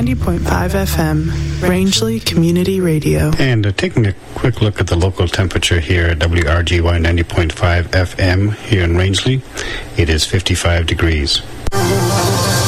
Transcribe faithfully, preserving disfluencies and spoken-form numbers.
ninety point five F M, Rangeley Community Radio. And uh, taking a quick look at the local temperature here at W R G Y ninety point five F M here in Rangeley, it is fifty-five degrees.